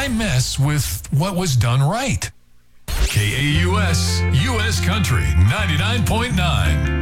Why mess with what was done right? KAUS, U.S. Country 99.9.